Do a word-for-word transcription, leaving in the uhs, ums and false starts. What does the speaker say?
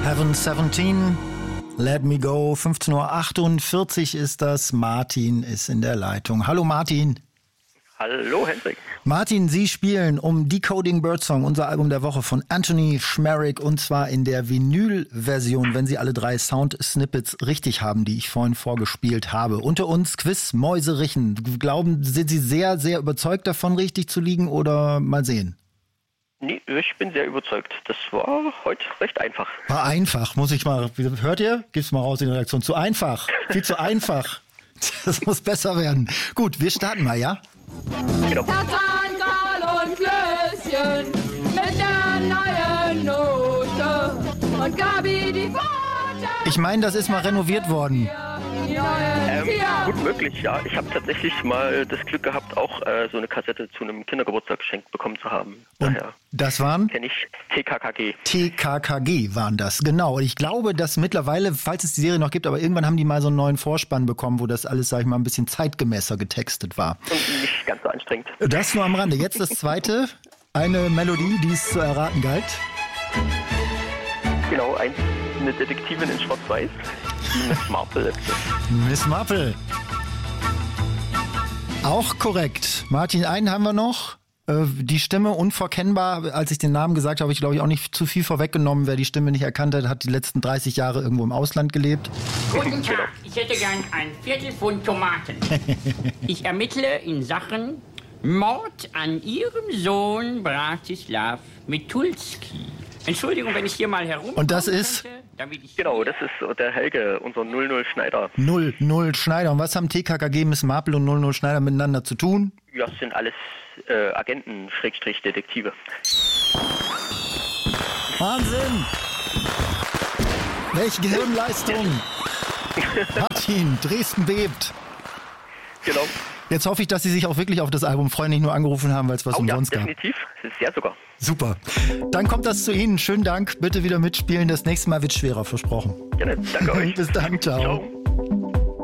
Heaven siebzehn, Let Me Go, fünfzehn Uhr achtundvierzig ist das. Martin ist in der Leitung. Hallo Martin. Hallo Hendrik. Martin, Sie spielen um Decoding Birdsong, unser Album der Woche von Anthony Schmerik, und zwar in der Vinyl-Version, wenn Sie alle drei Sound-Snippets richtig haben, die ich vorhin vorgespielt habe. Unter uns Quiz Mäuserichen. Glauben, sind Sie sehr, sehr überzeugt davon, richtig zu liegen, oder mal sehen? Nee, ich bin sehr überzeugt. Das war heute recht einfach. War einfach, muss ich mal, hört ihr? Gib's mal raus in die Redaktion. Zu einfach, viel zu einfach. Das muss besser werden. Gut, wir starten mal, ja? Genau. Tatangal und Klößchen mit der neuen Note und Gabi die Pforte. Ich meine, das ist mal renoviert worden. Ähm, gut möglich, ja. Ich habe tatsächlich mal das Glück gehabt, auch äh, so eine Kassette zu einem Kindergeburtstag geschenkt bekommen zu haben. Und Daher das waren? kenne ich T K K G. T K K G waren das, genau. Und ich glaube, dass mittlerweile, falls es die Serie noch gibt, aber irgendwann haben die mal so einen neuen Vorspann bekommen, wo das alles, sag ich mal, ein bisschen zeitgemäßer getextet war. Und nicht ganz so anstrengend. Das nur am Rande. Jetzt das zweite, eine Melodie, die es zu erraten galt. Genau, ein, eine Detektivin in Schwarz-Weiß. Die Miss Marple. Miss Marple. Auch korrekt. Martin, einen haben wir noch. Äh, die Stimme unverkennbar. Als ich den Namen gesagt habe, habe ich, glaube ich, auch nicht zu viel vorweggenommen. Wer die Stimme nicht erkannt hat, hat die letzten dreißig Jahre irgendwo im Ausland gelebt. Guten Tag, ich hätte gern ein Viertelpfund Tomaten. Ich ermittle in Sachen Mord an Ihrem Sohn Bratislav Mitulski. Entschuldigung, wenn ich hier mal herum. Und das ist? Könnte, damit ich Genau, das ist der Helge, unser null null Schneider. null null Schneider. Und was haben T K K G, Miss Marple und null null Schneider miteinander zu tun? Ja, das sind alles äh, Agenten, Schrägstrich, Detektive. Wahnsinn! Welche Gehirnleistung! Martin, Dresden bebt. Genau. Jetzt hoffe ich, dass Sie sich auch wirklich auf das Album freuen, nicht nur angerufen haben, weil es was Oh ja, umsonst gab. definitiv. Das ist sehr sogar. Super. Dann kommt das zu Ihnen. Schönen Dank. Bitte wieder mitspielen. Das nächste Mal wird schwerer, versprochen. Gerne. Danke euch. Bis dann. Ciao. Ciao.